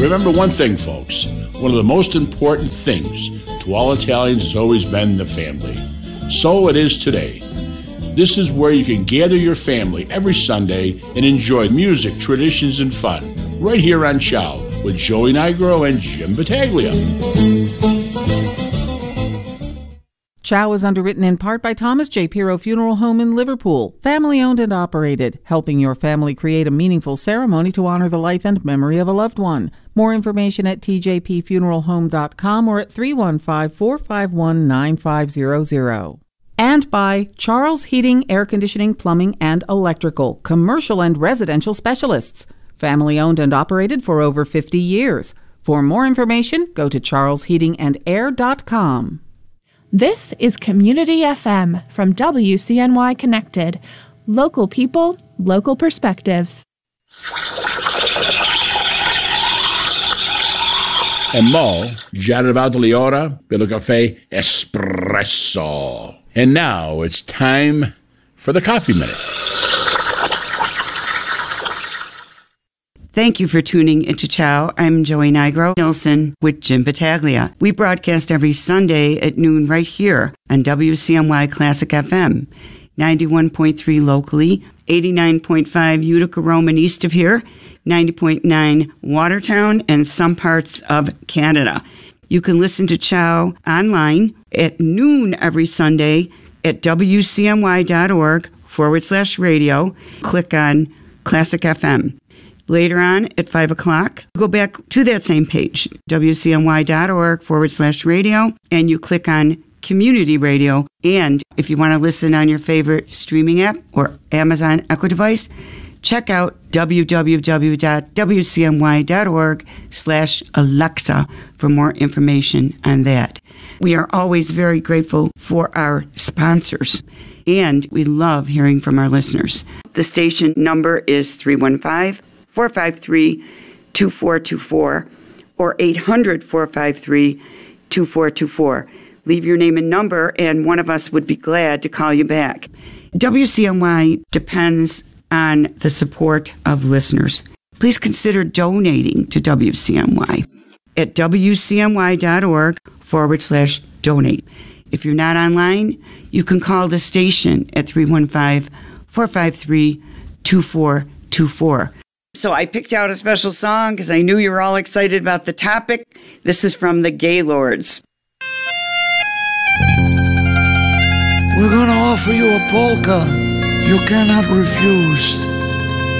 Remember one thing, folks. One of the most important things to all Italians has always been the family. So it is today. This is where you can gather your family every Sunday and enjoy music, traditions, and fun. Right here on Ciao with Joey Nigro and Jim Battaglia. Ciao is underwritten in part by Thomas J. Pirro Funeral Home in Liverpool, family-owned and operated, helping your family create a meaningful ceremony to honor the life and memory of a loved one. More information at tjpfuneralhome.com or at 315-451-9500. And by Charles Heating, Air Conditioning, Plumbing, and Electrical, commercial and residential specialists, family-owned and operated for over 50 years. For more information, go to charlesheatingandair.com. This is Community FM from WCNY Connected. Local people, local perspectives. And Mo, già arrivato l'ora per il caffè espresso. And now it's time for the Coffee Minute. Thank you for tuning into Ciao. I'm Joey Nigro Nilsson with Jim Battaglia. We broadcast every Sunday at noon right here on WCNY Classic FM, 91.3 locally, 89.5 Utica, Roman east of here, 90.9 Watertown, and some parts of Canada. You can listen to Ciao online at noon every Sunday at wcny.org/radio. Click on Classic FM. Later on at 5 o'clock, go back to that same page, wcny.org/radio, and you click on Community Radio. And if you want to listen on your favorite streaming app or Amazon Echo device, check out www.wcny.org/Alexa for more information on that. We are always very grateful for our sponsors, and we love hearing from our listeners. The station number is 315-453-2424 or 800-453-2424. Leave your name and number, and one of us would be glad to call you back. WCNY depends on the support of listeners. Please consider donating to WCNY at wcny.org/donate. If you're not online, you can call the station at 315-453-2424. So I picked out a special song because I knew you were all excited about the topic. This is from the Gaylords. We're going to offer you a polka you cannot refuse.